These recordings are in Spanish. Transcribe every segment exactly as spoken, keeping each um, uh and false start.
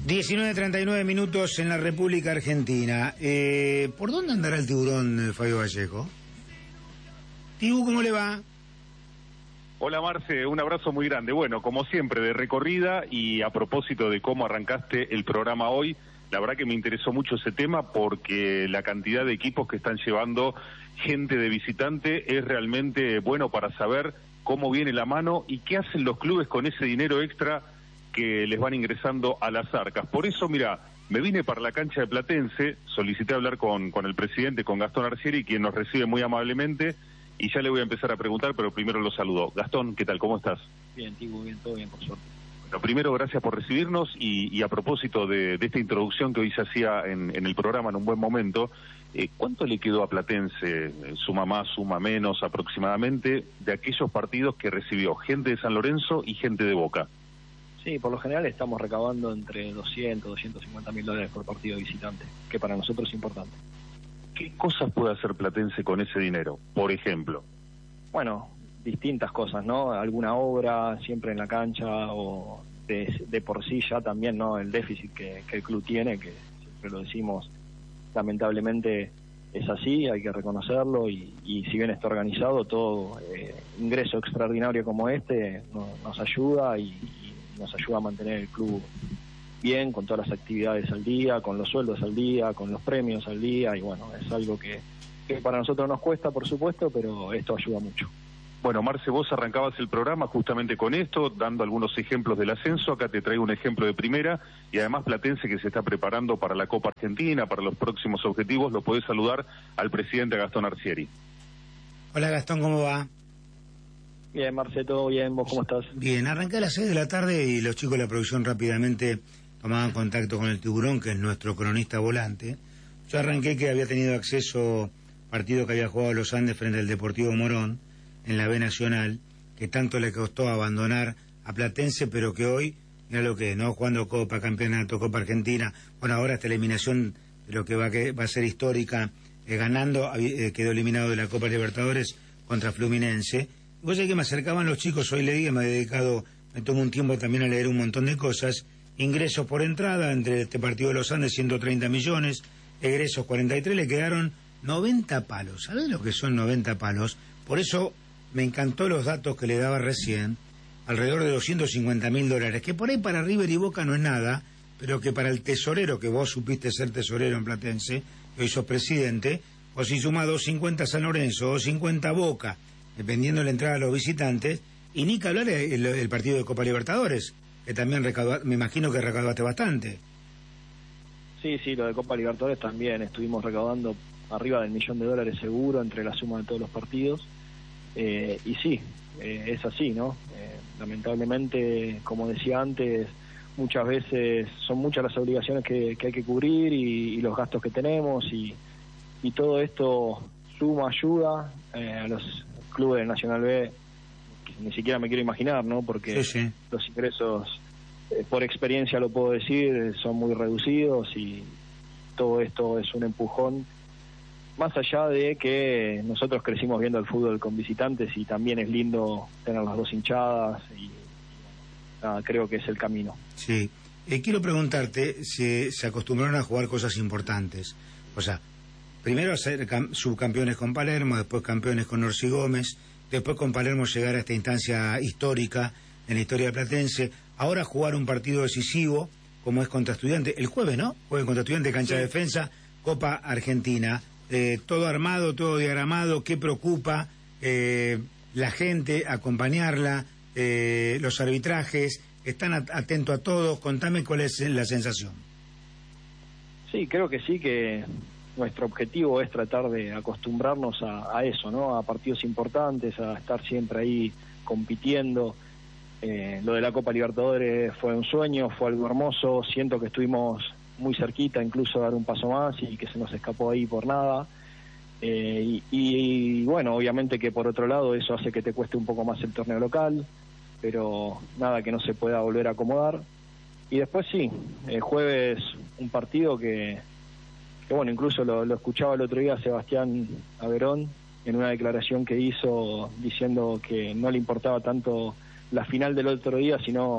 diecinueve treinta y nueve minutos en la República Argentina. Eh, ¿Por dónde andará el tiburón, Fabio Vallejo? Tibu, ¿cómo le va? Hola Marce, un abrazo muy grande. Bueno, como siempre, de recorrida, y a propósito de cómo arrancaste el programa hoy, la verdad que me interesó mucho ese tema porque la cantidad de equipos que están llevando gente de visitante es realmente bueno para saber cómo viene la mano y qué hacen los clubes con ese dinero extra que les van ingresando a las arcas. Por eso, mira, me vine para la cancha de Platense, solicité hablar con, con el presidente, con Gastón Arcieri, quien nos recibe muy amablemente, y ya le voy a empezar a preguntar, pero primero lo saludo. Gastón, ¿qué tal? ¿Cómo estás? Bien, Tibu, bien, todo bien, por suerte. Bueno, primero, gracias por recibirnos, y, y a propósito de, de esta introducción que hoy se hacía en, en el programa en un buen momento, eh, ¿cuánto le quedó a Platense, eh, suma más, suma menos aproximadamente, de aquellos partidos que recibió gente de San Lorenzo y gente de Boca? Sí, por lo general estamos recabando entre doscientos, doscientos cincuenta mil dólares por partido visitante, que para nosotros es importante. ¿Qué cosas puede hacer Platense con ese dinero, por ejemplo? Bueno, distintas cosas, ¿no? Alguna obra siempre en la cancha, o de, de por sí ya también, ¿no? El déficit que, que el club tiene, que siempre lo decimos, lamentablemente es así, hay que reconocerlo, y, y si bien está organizado, todo eh, ingreso extraordinario como este no, nos ayuda y, y nos ayuda a mantener el club bien, con todas las actividades al día, con los sueldos al día, con los premios al día, y bueno, es algo que, que para nosotros nos cuesta, por supuesto, pero esto ayuda mucho. Bueno, Marce, vos arrancabas el programa justamente con esto, dando algunos ejemplos del ascenso. Acá te traigo un ejemplo de primera, y además Platense, que se está preparando para la Copa Argentina, para los próximos objetivos. Lo podés saludar al presidente Gastón Arcieri. Hola Gastón, ¿cómo va? Bien, Marce, todo bien, ¿vos cómo estás? Bien, arranqué a las seis de la tarde y los chicos de la producción rápidamente tomaban contacto con el Tiburón, que es nuestro cronista volante. Yo arranqué que había tenido acceso partido que había jugado los Andes frente al Deportivo Morón en la B Nacional, que tanto le costó abandonar a Platense, pero que hoy, mira lo que es, ¿no? Jugando Copa, Campeonato, Copa Argentina, bueno, ahora esta eliminación de lo que va, que va a ser histórica, eh, ganando, eh, quedó eliminado de la Copa Libertadores contra Fluminense. Vos sabés que me acercaban los chicos, hoy le dije, me he dedicado, me tomo un tiempo también a leer un montón de cosas, ingresos por entrada, entre este partido de los Andes, ciento treinta millones, egresos cuarenta y tres, le quedaron noventa palos. ¿Sabés lo que son noventa palos? Por eso me encantó los datos que le daba recién, alrededor de doscientos cincuenta mil dólares, que por ahí para River y Boca no es nada, pero que para el tesorero, que vos supiste ser tesorero en Platense, que hoy sos presidente, o si suma doscientos cincuenta San Lorenzo, o cincuenta Boca, dependiendo de la entrada a los visitantes, y ni que hablar el, el partido de Copa Libertadores, que también recaudaste, me imagino que recaudaste bastante. Sí, sí, lo de Copa Libertadores también, estuvimos recaudando arriba del millón de dólares seguro entre la suma de todos los partidos, eh, y sí, eh, es así, ¿no? Eh, lamentablemente, como decía antes, muchas veces son muchas las obligaciones que, que hay que cubrir, y, y los gastos que tenemos, y, y todo esto suma, ayuda eh, a los clubes del Nacional B, que ni siquiera me quiero imaginar, ¿no? Porque sí, sí. Los ingresos, eh, por experiencia lo puedo decir, son muy reducidos, y todo esto es un empujón, más allá de que nosotros crecimos viendo el fútbol con visitantes, y también es lindo tener las dos hinchadas, y nada, creo que es el camino. Sí, eh, quiero preguntarte si se acostumbraron a jugar cosas importantes, o sea, primero a ser subcampeones con Palermo, después campeones con Orsi Gómez, después con Palermo llegar a esta instancia histórica en la historia de Platense, ahora jugar un partido decisivo como es contra Estudiantes, el jueves, ¿no? Jueves contra Estudiantes, cancha sí. de defensa, Copa Argentina, eh, todo armado, todo diagramado, ¿qué preocupa? Eh, la gente, acompañarla, eh, los arbitrajes, están atentos a todos, contame cuál es la sensación. Sí, creo que sí, que nuestro objetivo es tratar de acostumbrarnos a, a eso, ¿no? A partidos importantes, a estar siempre ahí compitiendo. Eh, lo de la Copa Libertadores fue un sueño, fue algo hermoso, siento que estuvimos muy cerquita incluso de dar un paso más, y que se nos escapó ahí por nada. Eh, y, y bueno, obviamente que por otro lado eso hace que te cueste un poco más el torneo local, pero nada que no se pueda volver a acomodar. Y después sí, el jueves un partido que que bueno, incluso lo, lo escuchaba el otro día Sebastián Averón en una declaración que hizo diciendo que no le importaba tanto la final del otro día, sino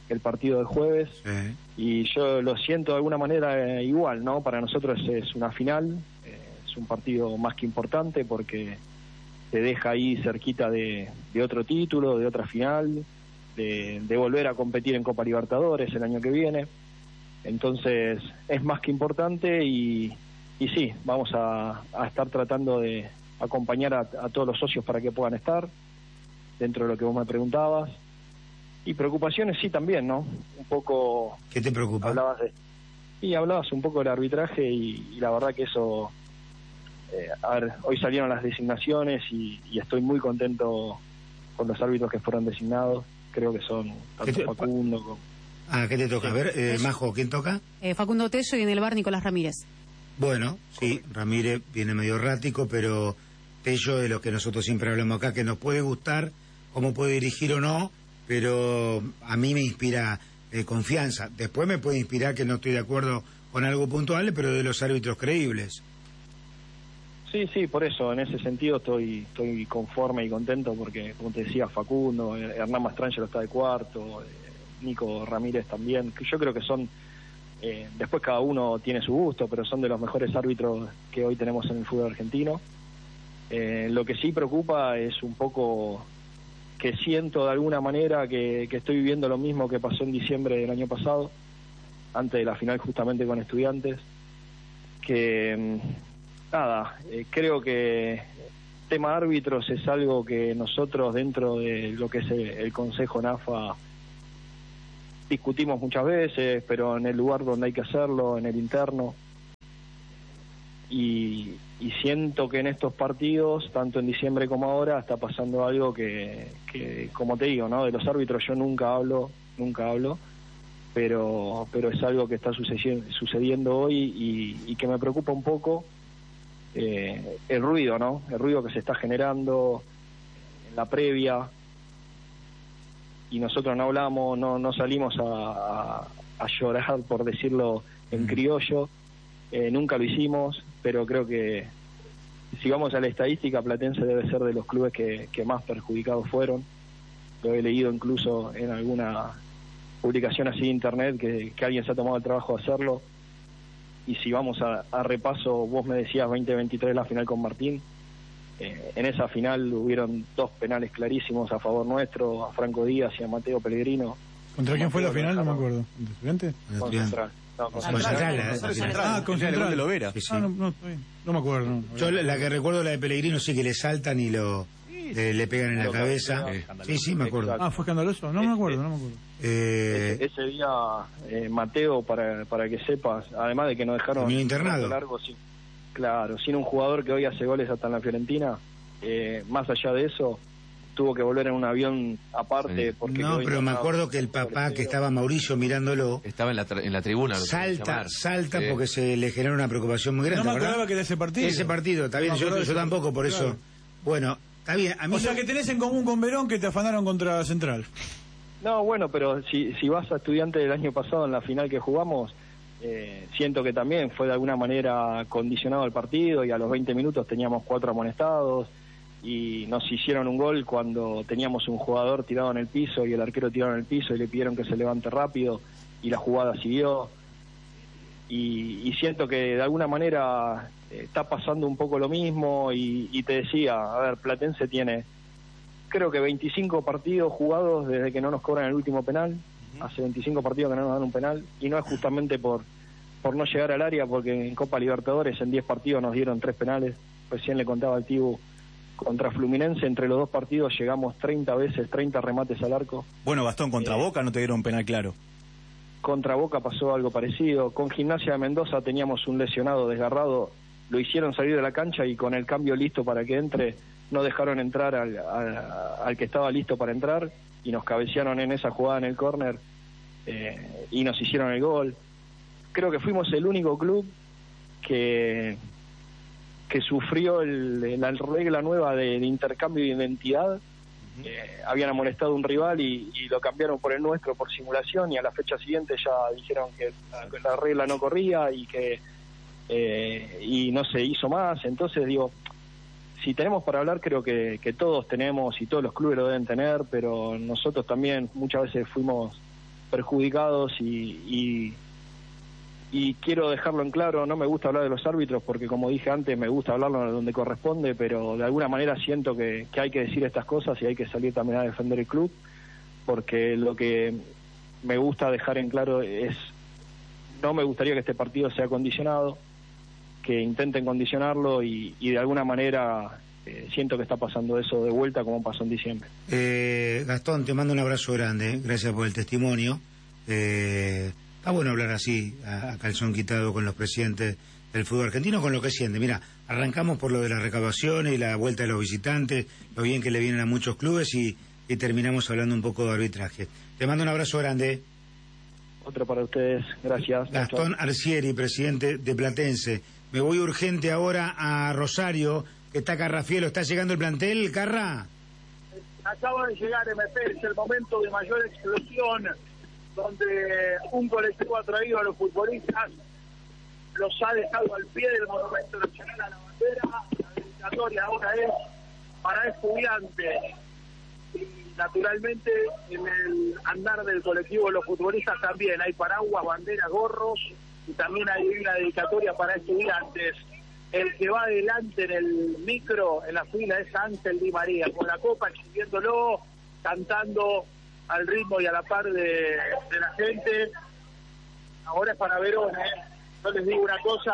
el partido del jueves, Sí. y yo lo siento de alguna manera eh, igual, ¿no? Para nosotros es una final, eh, es un partido más que importante porque te deja ahí cerquita de, de otro título, de otra final, de, de volver a competir en Copa Libertadores el año que viene. Entonces es más que importante y, y sí, vamos a, a estar tratando de acompañar a, a todos los socios para que puedan estar dentro de lo que vos me preguntabas. Y preocupaciones sí también, ¿no? Un poco... ¿Qué te preocupa? Hablabas de... Y hablabas un poco del arbitraje y, y la verdad que eso... Eh, a ver, hoy salieron las designaciones y, y estoy muy contento con los árbitros que fueron designados. Creo que son tanto te- Facundo como... Ah, ¿qué te toca? A ver, eh, Majo, ¿quién toca? Eh, Facundo Tello y en el bar Nicolás Ramírez. Bueno, sí, Ramírez viene medio errático, pero Tello de lo que nosotros siempre hablamos acá, que nos puede gustar, cómo puede dirigir o no, pero a mí me inspira eh, confianza. Después me puede inspirar que no estoy de acuerdo con algo puntual, pero de los árbitros creíbles. Sí, sí, por eso, en ese sentido estoy estoy conforme y contento porque, como te decía, Facundo, eh, Hernán Mastrangelo está de cuarto, eh, Nico Ramírez también, que yo creo que son, eh, después cada uno tiene su gusto, pero son de los mejores árbitros que hoy tenemos en el fútbol argentino. Eh, lo que sí preocupa es un poco que siento de alguna manera que, que estoy viviendo lo mismo que pasó en diciembre del año pasado, antes de la final justamente con Estudiantes, que nada, eh, creo que tema árbitros es algo que nosotros dentro de lo que es el, el Consejo NAFA discutimos muchas veces, pero en el lugar donde hay que hacerlo, en el interno, y, y siento que en estos partidos, tanto en diciembre como ahora, está pasando algo que, que, como te digo, ¿no? De los árbitros yo nunca hablo, nunca hablo, pero pero es algo que está sucediendo, sucediendo hoy y, y que me preocupa un poco, eh, el ruido, ¿no? El ruido que se está generando en la previa, y nosotros no hablamos, no, no salimos a, a, a llorar, por decirlo en criollo, eh, nunca lo hicimos, pero creo que si vamos a la estadística, Platense debe ser de los clubes que, que más perjudicados fueron. Lo he leído incluso en alguna publicación así de internet, que, que alguien se ha tomado el trabajo de hacerlo. Y si vamos a, a repaso, vos me decías veinte veintitrés la final con Martín. Eh, en esa final hubieron dos penales clarísimos a favor nuestro, a Franco Díaz y a Mateo Pellegrino. ¿Contra quién fue la final? No me acuerdo. Con ¿Estudiante? Con Central. No, con Con Central. Central, la- la final. Ah, con Central. de Lovera. Sí, sí. Ah, no, no, está bien. No me acuerdo. No. Yo la, la que recuerdo, la de Pellegrino, sí que le saltan y lo le, le pegan en la Lo cabeza. cabecea. Sí, sí, me acuerdo. Exacto. Ah, ¿fue escandaloso? No me acuerdo, no me acuerdo. Eh, Ese, ese día, eh, Mateo, para, para que sepas, además de que nos dejaron Terminó internado. largo, sin, claro, sin un jugador que hoy hace goles hasta en la Fiorentina, eh, más allá de eso, tuvo que volver en un avión aparte. Sí. Porque no, quedó pero me internado. acuerdo que el papá, que estaba Mauricio mirándolo, Estaba en la, tra- en la tribuna. lo salta, podemos llamar. salta Sí. porque se le generó una preocupación muy grande, No me ¿verdad? acordaba que era ese partido. Ese partido, está bien, No me yo, acordaba de yo ese tampoco, por partido, eso. claro. Bueno, está bien. A mí O sea lo- que tenés en común con Verón que te afanaron contra Central. No, bueno, pero si, si vas a Estudiantes del año pasado en la final que jugamos, eh, siento que también fue de alguna manera condicionado el partido y a los veinte minutos teníamos cuatro amonestados y nos hicieron un gol cuando teníamos un jugador tirado en el piso y el arquero tirado en el piso y le pidieron que se levante rápido y la jugada siguió. Y, y siento que de alguna manera eh, está pasando un poco lo mismo y, y te decía, a ver, Platense tiene creo que veinticinco partidos jugados desde que no nos cobran el último penal. Uh-huh. Hace veinticinco partidos que no nos dan un penal y no es justamente por por no llegar al área, porque en Copa Libertadores en diez partidos nos dieron tres penales. Recién le contaba al Tibu, contra Fluminense entre los dos partidos llegamos treinta veces, treinta remates al arco. Bueno, Gastón, contra Eh, Boca no te dieron penal claro. Contra Boca pasó algo parecido. Con Gimnasia de Mendoza teníamos un lesionado desgarrado, lo hicieron salir de la cancha y con el cambio listo para que entre, no dejaron entrar al, al, al que estaba listo para entrar y nos cabecearon en esa jugada en el córner, eh, y nos hicieron el gol. Creo que fuimos el único club que que sufrió el, la regla nueva de, de intercambio de identidad. Uh-huh. eh, habían amonestado un rival y, y lo cambiaron por el nuestro por simulación y a la fecha siguiente ya dijeron que la, la regla no corría y que eh, y no se hizo más. Entonces digo, si tenemos para hablar, creo que, que todos tenemos y todos los clubes lo deben tener, pero nosotros también muchas veces fuimos perjudicados y, y, y quiero dejarlo en claro, no me gusta hablar de los árbitros porque como dije antes me gusta hablarlo donde corresponde, pero de alguna manera siento que, que hay que decir estas cosas y hay que salir también a defender el club, porque lo que me gusta dejar en claro es, no me gustaría que este partido sea condicionado, que intenten condicionarlo y, y de alguna manera eh, siento que está pasando eso de vuelta como pasó en diciembre. Eh, Gastón, te mando un abrazo grande, gracias por el testimonio. Eh, está bueno hablar así, a, a calzón quitado con los presidentes del fútbol argentino, con lo que siente. Mira, arrancamos por lo de las recaudaciones y la vuelta de los visitantes, lo bien que le vienen a muchos clubes y, y terminamos hablando un poco de arbitraje. Te mando un abrazo grande. Otro para ustedes, gracias. Gastón Arcieri, presidente de Platense. Me voy urgente ahora a Rosario, que está Carrafielo. ¿Está llegando el plantel, Carra? Acaba de llegar M P, es el momento de mayor explosión, donde un colectivo ha traído a los futbolistas, los ha dejado al pie del Monumento Nacional a la Bandera. La dedicatoria ahora es para estudiantes. Y naturalmente en el andar del colectivo de los futbolistas también hay paraguas, banderas, gorros, y también hay una dedicatoria para estudiantes. El que va adelante en el micro, en la fila, es Ángel Di María, con la copa exhibiéndolo, cantando al ritmo y a la par de, de la gente. Ahora es para Verón, ¿eh? Yo les digo una cosa,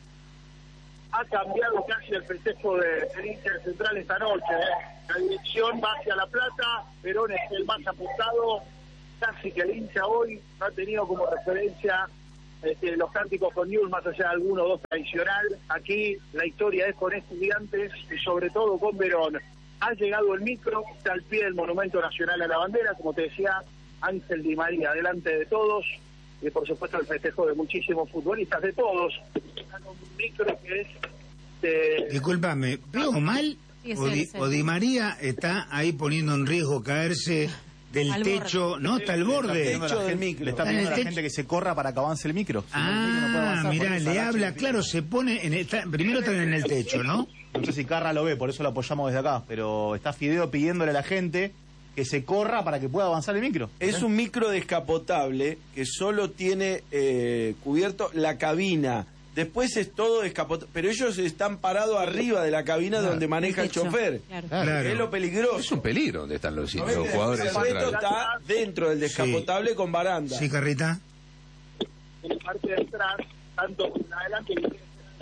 ha cambiado casi el festejo de, del Inter Central esta noche, ¿eh? La dirección va hacia La Plata, Verón es el más apuntado, casi que el hincha hoy no ha tenido como referencia Este, los cánticos con Newell's, más allá de alguno o dos tradicional. Aquí la historia es con Estudiantes y sobre todo con Verón. Ha llegado el micro, está al pie del Monumento Nacional a la Bandera, como te decía, Ángel Di María, delante de todos, y por supuesto el festejo de muchísimos futbolistas, de todos. Un micro que es... De... Discúlpame, ¿veo mal? Sí, o, Di, o Di María está ahí poniendo en riesgo caerse del al techo, borde. ¿no? Está al borde. Le está pidiendo a la gente, le está pidiendo a la gente que se corra para que avance el micro. Si no, el micro no puede Ah, avanzar, mirá, por eso le agacha habla, el claro, micro. se pone, en el, está, primero están en el techo, ¿no? No sé si Carra lo ve, por eso lo apoyamos desde acá, pero está Fideo pidiéndole a la gente que se corra para que pueda avanzar el micro. Es un micro descapotable que solo tiene eh, cubierto la cabina. Después es todo descapotable, pero ellos están parados arriba de la cabina Claro. donde maneja el, El techo, chofer. claro. Claro. Es lo peligroso. Es un peligro donde están los, ¿No los ves? jugadores El resto centrales. está dentro del descapotable con baranda. Sí, Carrita. en la parte de atrás, tanto en adelante que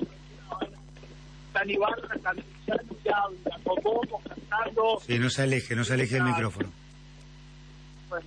están Ibarra, están ya Cocomo cantando. Sí, no se aleje, no se aleje del micrófono. Bueno,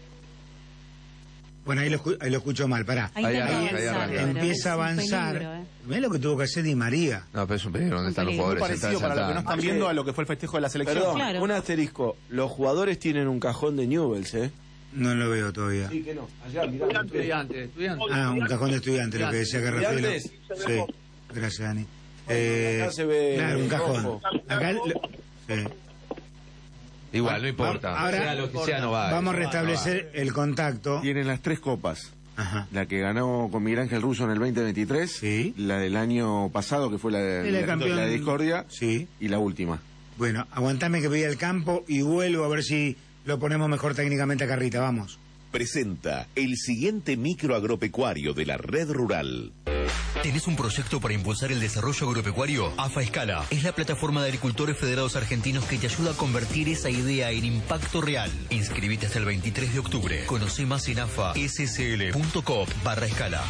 Bueno, ahí lo, escu- ahí lo escucho mal, pará. Ahí Ahí intenta arranca, ahí avanzar, arranca. pero Empieza a es un avanzar. peligro, ¿eh? Mirá lo que tuvo que hacer Di María. No, pero es un peligro donde Un están los peligro. Muy jugadores parecido para los que no centrales. están viendo a lo que fue el festejo de la selección. Perdón, Claro. un asterisco. Los jugadores tienen un cajón de Newell's, ¿eh? No lo veo todavía. Sí, que no. Allá, mirá. Estudiante, estudiante. Ah, un cajón de estudiante, lo que decía Carrafielo. ¿Estudiantes? Sí, gracias, Dani. Eh, Acá se ve claro, un cajón. rojo. Acá, lo- sí. Igual, no importa. Ahora- sea lo que sea, no va. Vamos a restablecer el contacto. Tienen las tres copas. Ajá. La que ganó con Miguel Ángel Russo en el veinte veintitrés, Sí. la del año pasado, que fue la de El la, campeón. la Discordia, Sí. y la última. Bueno, aguantame que voy al campo y vuelvo a ver si lo ponemos mejor técnicamente a Carrita. Vamos. Presenta el siguiente micro agropecuario de la red rural. ¿Tenés un proyecto para impulsar el desarrollo agropecuario? AFA Escala es la plataforma de agricultores federados argentinos que te ayuda a convertir esa idea en impacto real. Inscribite hasta el veintitrés de octubre. Conoce más en afassl.com barra escala.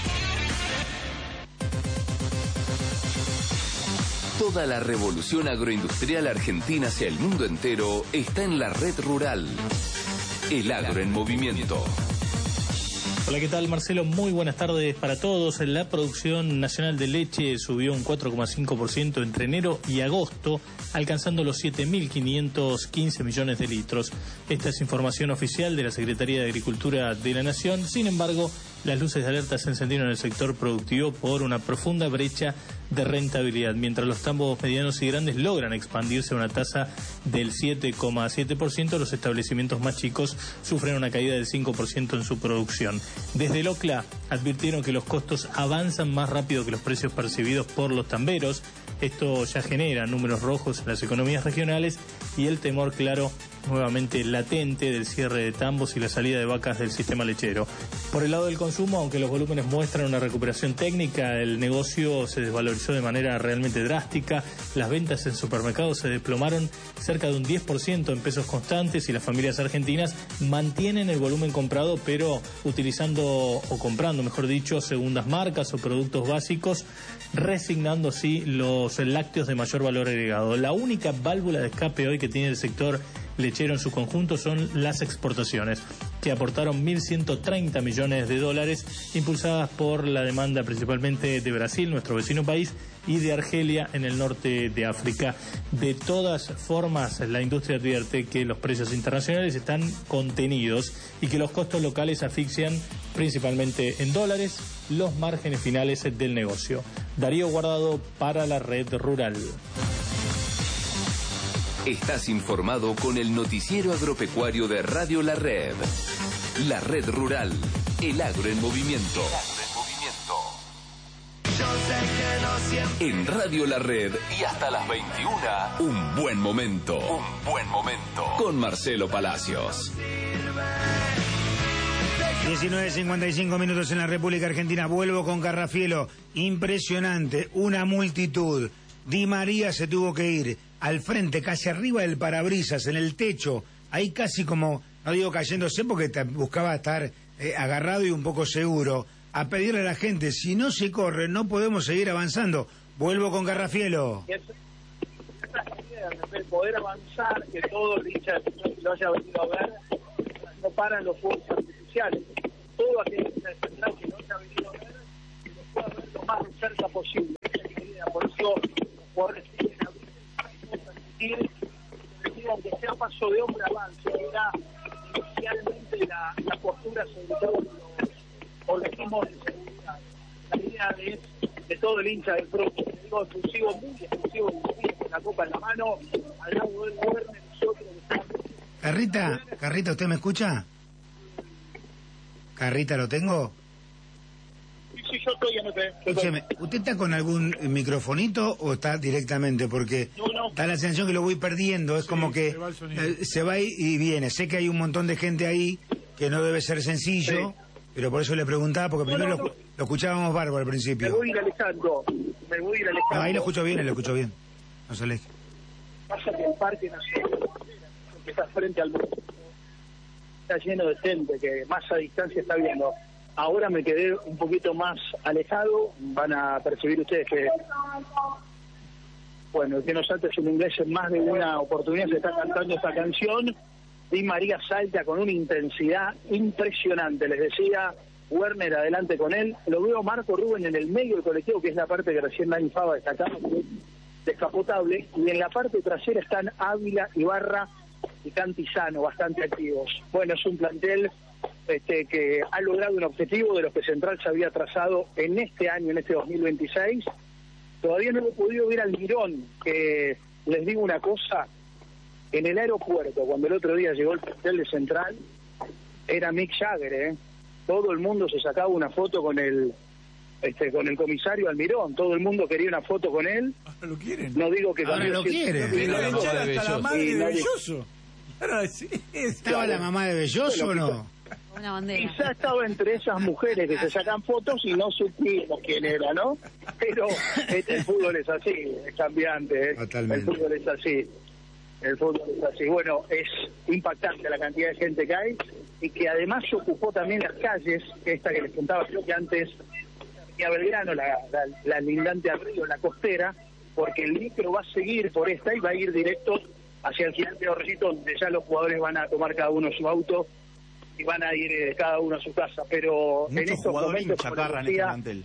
Toda la revolución agroindustrial argentina hacia el mundo entero está en la red rural. El agro en movimiento. Hola, ¿qué tal, Marcelo? Muy buenas tardes para todos. La producción nacional de leche subió un cuatro coma cinco por ciento entre enero y agosto, alcanzando los siete mil quinientos quince millones de litros. Esta es información oficial de la Secretaría de Agricultura de la Nación. Sin embargo, las luces de alerta se encendieron en el sector productivo por una profunda brecha de rentabilidad, mientras los tambos medianos y grandes logran expandirse a una tasa del siete coma siete por ciento, los establecimientos más chicos sufren una caída del cinco por ciento en su producción. Desde el OCLA advirtieron que los costos avanzan más rápido que los precios percibidos por los tamberos. Esto ya genera números rojos en las economías regionales y el temor, claro, nuevamente latente del cierre de tambos y la salida de vacas del sistema lechero. Por el lado del consumo, aunque los volúmenes muestran una recuperación técnica, el negocio se desvalorizó de manera realmente drástica. Las ventas en supermercados se desplomaron cerca de un diez por ciento en pesos constantes y las familias argentinas mantienen el volumen comprado, pero utilizando o comprando, mejor dicho, segundas marcas o productos básicos, resignando así los lácteos de mayor valor agregado. La única válvula de escape hoy que tiene el sector lechero en su conjunto son las exportaciones, que aportaron mil ciento treinta millones de dólares, impulsadas por la demanda principalmente de Brasil, nuestro vecino país, y de Argelia en el norte de África. De todas formas, la industria advierte que los precios internacionales están contenidos y que los costos locales asfixian principalmente en dólares los márgenes finales del negocio. Darío Guardado para la Red Rural. Estás informado con el noticiero agropecuario de Radio La Red. La Red Rural, el agro en movimiento. En Radio La Red y hasta las veintiuna, un buen momento. Un buen momento. Con Marcelo Palacios. diecinueve cincuenta y cinco minutos en la República Argentina. Vuelvo con Carrafielo. Impresionante. Una multitud. Di María se tuvo que ir al frente, casi arriba del parabrisas, en el techo. Ahí casi como, no digo cayéndose porque te buscaba estar eh, agarrado y un poco seguro. A pedirle a la gente, si no se corre, no podemos seguir avanzando. Vuelvo con Carrafielo. Esa es la idea, de poder avanzar, que todo el hincha lo haya venido a ver, no paran los fuegos artificiales. Todo aquel hincha de Central que no haya venido a ver, que lo pueda ver lo más de cerca posible. Esa es la idea. Por eso los jugadores tienen que transmitir, aunque sea paso de hombre avance, era inicialmente la, la postura sobre todo los organismos de seguridad. La idea de, de todo el hincha del pro, digo, exclusivo, muy exclusivo, con la copa en la mano, al lado del gobierno, nosotros. Carrita, Carrita, ¿usted me escucha? Carrita, ¿lo tengo? Sí, sí, yo estoy en el... Escúcheme, ¿usted está con algún microfonito o está directamente? Porque no, no. Da la sensación que lo voy perdiendo, es sí, como que se va, eh, se va y viene. Sé que hay un montón de gente ahí que no debe ser sencillo, sí. Pero por eso le preguntaba, porque no, primero no, no. Lo, lo escuchábamos bárbaro al principio. Me voy a ir alejando, me voy a ir alejando. No, ahí lo escucho bien, lo escucho bien. No se aleje. Pasa que el Parque Nacional, que está frente al mundo, está lleno de gente que más a distancia está viendo. Ahora me quedé un poquito más alejado, van a percibir ustedes que, bueno, el que nos salta es en inglés, en más de una oportunidad se está cantando esta canción. Di María salta con una intensidad impresionante, les decía, Werner adelante con él, lo veo Marco Rubén en el medio del colectivo, que es la parte que recién Dani Fava destacaba, descapotable, y en la parte trasera están Ávila, Ibarra y Cantizano, bastante activos. Bueno, es un plantel este, que ha logrado un objetivo de los que Central se había trazado en este año, en este dos mil veintiséis. Todavía no lo he podido ver al Mirón, que les digo una cosa, en el aeropuerto, cuando el otro día llegó el plantel de Central, era Mick Jagger, ¿eh? Todo el mundo se sacaba una foto con el este con el comisario Almirón, todo el mundo quería una foto con él. Ahora lo quieren. No digo que ahora lo quieren. Era hasta la madre de Belloso. Sí, ¿estaba la mamá de Belloso o no? Una bandera. Quizá estaba entre esas mujeres que se sacan fotos y no supimos quién era, ¿no? Pero este, el fútbol es así, es cambiante, ¿eh? Totalmente. El fútbol es así. El fútbol es así. Bueno, es impactante la cantidad de gente que hay y que además se ocupó también las calles, esta que les contaba yo que antes venía Belgrano, la, la, la lindante al río, la costera, porque el micro va a seguir por esta y va a ir directo hacia el Gigante de Orrecito, donde ya los jugadores van a tomar cada uno su auto y van a ir eh, cada uno a su casa. Pero muchos en estos momentos, chaparra en este plantel.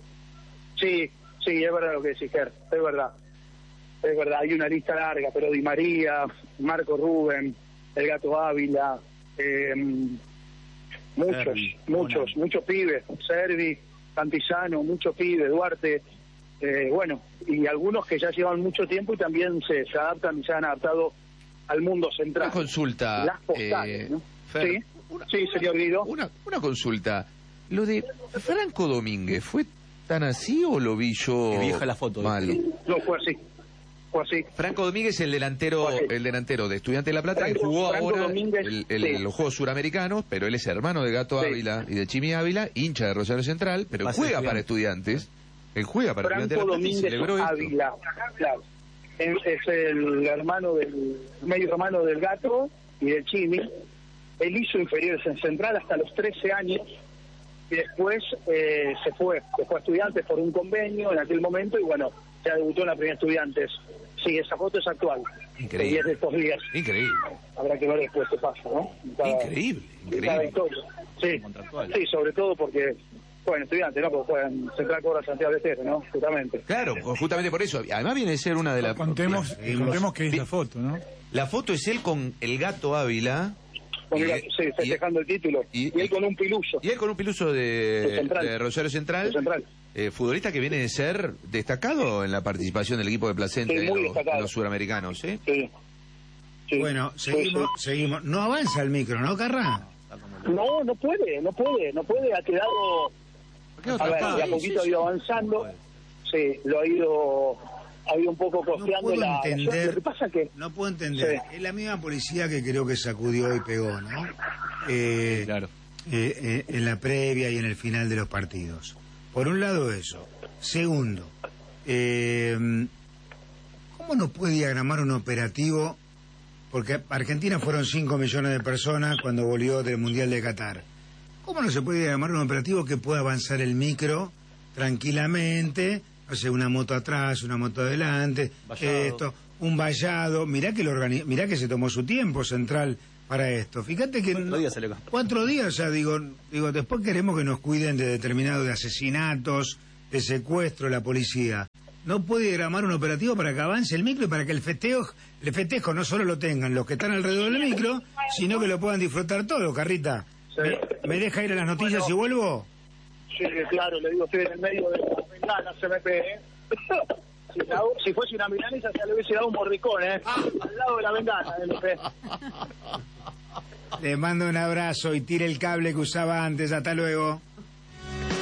Sí, sí, es verdad lo que decís, Ger, es verdad. Es verdad, hay una lista larga, pero Di María, Marco Rubén, el Gato Ávila, eh, muchos, Servi, muchos, bueno. muchos pibes, Servi, Cantizano, muchos pibes, Duarte, eh, bueno, y algunos que ya llevan mucho tiempo y también se, se adaptan y se han adaptado al mundo central. Una consulta. Las postales, eh, ¿no? Fer, sí, una, sí, señor Guido. Una, una consulta. Lo de Franco Domínguez, ¿fue tan así o lo vi yo Qué vieja la foto, mal? No, fue así. Fue así. Franco Domínguez, el delantero, el delantero de Estudiantes de La Plata, Franco, que jugó Franco ahora Domínguez, el, el- sí. los Juegos Suramericanos, pero él es hermano de Gato Sí. Ávila y de Chimi Ávila, hincha de Rosario Central, pero Pasa juega Estudiantes. para Estudiantes. Él juega para Franco Estudiantes de La Plata y Domínguez celebró esto. Ávila, claro. Es, es el hermano del, medio hermano del Gato y del Chimi. Él hizo inferiores en Central hasta los trece años y después eh, se fue, se fue a Estudiantes por un convenio en aquel momento y bueno, ya debutó en la primera Estudiantes. Sí, esa foto es actual. Increíble. Y es de estos días. Increíble. Habrá que ver después qué pasa, ¿no? Cada- Increíble, cada increíble. historia. Sí, sí, sobre todo porque, bueno, Estudiantes, ¿no? Porque juegan Central Cobra Santiago de Estero, ¿no? Justamente. Claro, justamente por eso. Además viene de ser una de las... Contemos, contemos qué es la foto, ¿no? La foto es él con el Gato Ávila. Con el y- Gato, sí, festejando el título. Y, él con un piluso. Y él con un piluso de, De Central. de Rosario Central, De Central. eh, futbolista que viene de ser destacado en la participación del equipo de Placense Sí, en, muy los- destacado. en los suramericanos, ¿eh? Sí. Sí. Bueno, seguimos, seguimos. No avanza el micro, ¿no, Carra? No, no puede, no puede, no puede, ha quedado... quedó A ver, atrapado. de a poquito ha ido avanzando. Sí, lo ha ido... Ha ido un poco No costeando puedo la... entender, Lo que pasa que... no puedo entender. Sí. Es la misma policía que creo que sacudió y pegó, ¿no? Eh, Claro. eh, eh, en la previa y en el final de los partidos. Por un lado eso. Segundo, eh, ¿cómo no puede diagramar un operativo? Porque Argentina fueron cinco millones de personas cuando volvió del Mundial de Qatar. ¿Cómo no se puede diagramar un operativo que pueda avanzar el micro tranquilamente? O sea, una moto atrás, una moto adelante, Vallado. esto, un vallado. Mirá que, lo organi- mirá que se tomó su tiempo Central para esto. Fíjate que... Cuatro días salió acá. Cuatro días, o sea, digo, digo, después queremos que nos cuiden de determinados de asesinatos, de secuestro, la policía. No puede diagramar un operativo para que avance el micro y para que el festejo, el festejo no solo lo tengan los que están alrededor del micro, sino que lo puedan disfrutar todos, Carrita. Sí. ¿Me, me deja ir a las noticias Bueno. y vuelvo? Sí, claro, le digo, estoy en el medio de la ventana, se me pegue. ¿eh? Si, la- si fuese una milanesa, ya le hubiese dado un mordicón, ¿eh? Al lado de la ventana, ¿eh? Lo que- Le mando un abrazo y tire el cable que usaba antes. Hasta luego.